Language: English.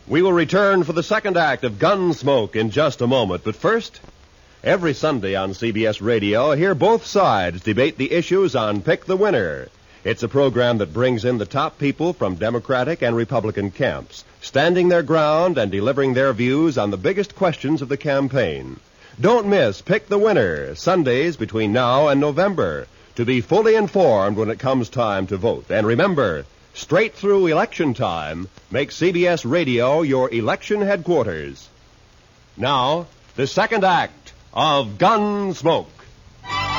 We will return for the second act of Gunsmoke in just a moment. But first, every Sunday on CBS Radio, hear both sides debate the issues on Pick the Winner. It's a program that brings in the top people from Democratic and Republican camps, standing their ground and delivering their views on the biggest questions of the campaign. Don't miss Pick the Winner, Sundays between now and November, to be fully informed when it comes time to vote. And remember, straight through election time, make CBS Radio your election headquarters. Now, the second act of Gunsmoke.